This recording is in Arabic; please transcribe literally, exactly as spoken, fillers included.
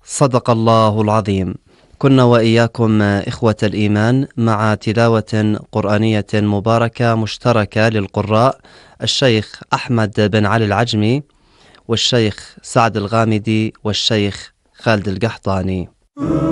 صدق الله العظيم. كنا وإياكم إخوة الإيمان مع تلاوة قرآنية مباركة مشتركة للقراء الشيخ أحمد بن علي العجمي والشيخ سعد الغامدي والشيخ خالد القحطاني.